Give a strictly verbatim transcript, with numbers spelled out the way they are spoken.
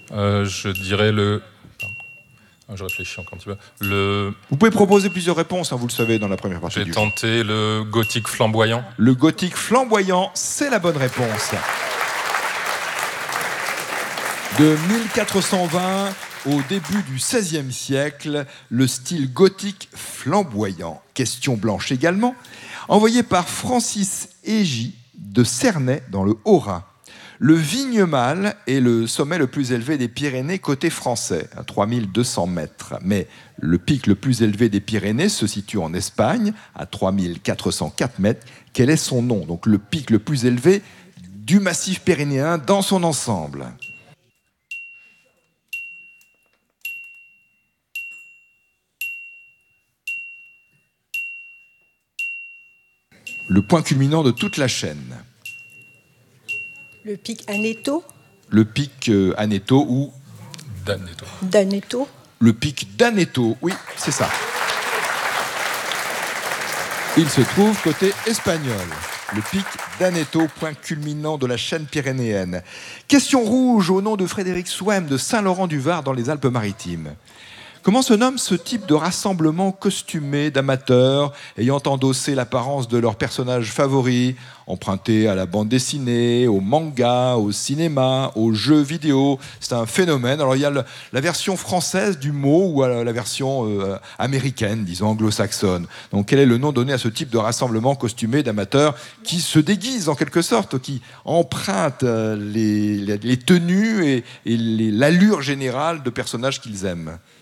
Euh, je dirais le... Je réfléchis encore un petit peu. Le... Vous pouvez proposer plusieurs réponses, hein, vous le savez, dans la première partie J'ai du tenté le gothique flamboyant. Le gothique flamboyant, c'est la bonne réponse. De mille quatre cent vingt au début du seizième siècle, le style gothique flamboyant, question blanche également, envoyé par Francis Hégy de Cernay dans le Haut-Rhin. Le Vignemale est le sommet le plus élevé des Pyrénées côté français, à trois mille deux cents mètres. Mais le pic le plus élevé des Pyrénées se situe en Espagne, à trois mille quatre cent quatre mètres. Quel est son nom? Donc le pic le plus élevé du massif pyrénéen dans son ensemble. Le point culminant de toute la chaîne. Le pic Aneto. Le pic euh, Aneto ou d'Aneto. D'Aneto. Le pic d'Aneto, oui, c'est ça. Il se trouve côté espagnol. Le pic d'Aneto, point culminant de la chaîne pyrénéenne. Question rouge au nom de Frédéric Souhem de Saint-Laurent-du-Var dans les Alpes-Maritimes. Comment se nomme ce type de rassemblement costumé d'amateurs ayant endossé l'apparence de leur personnage favori, emprunté à la bande dessinée, au manga, au cinéma, aux jeux vidéo? C'est un phénomène. Alors il y a le, la version française du mot ou la, la version euh, américaine, disons anglo-saxonne. Donc quel est le nom donné à ce type de rassemblement costumé d'amateurs qui se déguisent en quelque sorte, qui empruntent euh, les, les, les tenues et, et les, l'allure générale de personnages qu'ils aiment?